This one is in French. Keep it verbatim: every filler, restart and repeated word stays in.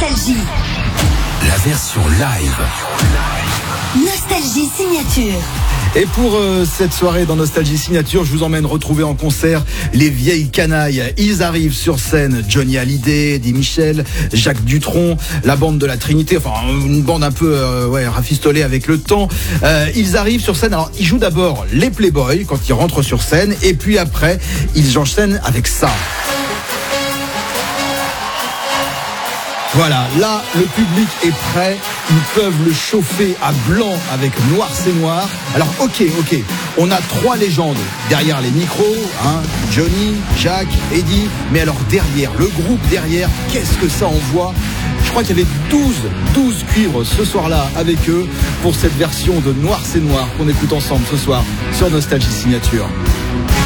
Nostalgie. La version live. Nostalgie Signature. Et pour euh, cette soirée dans Nostalgie Signature, je vous emmène retrouver en concert les vieilles canailles. Ils arrivent sur scène, Johnny Hallyday, Eddie Michel, Jacques Dutronc, la bande de la Trinité, enfin une bande un peu euh, ouais, rafistolée avec le temps. Euh, ils arrivent sur scène, alors ils jouent d'abord les Playboys quand ils rentrent sur scène, et puis après, ils enchaînent avec ça. Voilà, là, le public est prêt. Ils peuvent le chauffer à blanc avec Noir c'est Noir. Alors, ok, ok, on a trois légendes derrière les micros, hein, Johnny, Jacques, Eddie. Mais alors derrière, le groupe derrière, qu'est-ce que ça envoie ? Je crois qu'il y avait douze, douze cuivres ce soir-là avec eux pour cette version de Noir c'est Noir qu'on écoute ensemble ce soir sur Nostalgie Signature.